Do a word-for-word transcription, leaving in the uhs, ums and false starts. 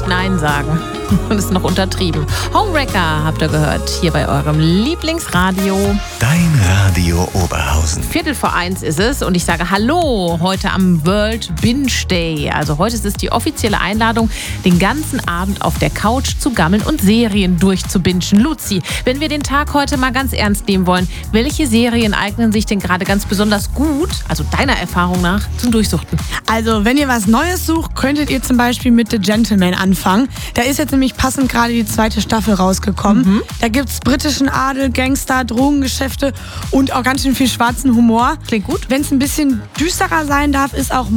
nicht Nein sagen. Das ist noch untertrieben. Homewrecker habt ihr gehört, hier bei eurem Lieblingsradio. Dein Radio Oberhausen. Viertel vor eins ist es und ich sage Hallo heute am World Binge Day. Also heute ist es die offizielle Einladung, den ganzen Abend auf der Couch zu gammeln und Serien durchzubingen. Luzi, wenn wir den Tag heute mal ganz ernst nehmen wollen, welche Serien eignen sich denn gerade ganz besonders gut, also deiner Erfahrung nach, zum Durchsuchten? Also wenn ihr was Neues sucht, könntet ihr zum Beispiel mit The Gentleman anfangen. Da ist jetzt nämlich passend gerade die zweite Staffel rausgekommen. Mhm. Da gibt's britischen Adel, Gangster, Drogengeschäfte und auch ganz schön viel schwarzen Humor. Klingt gut. Wenn es ein bisschen düsterer sein darf, ist auch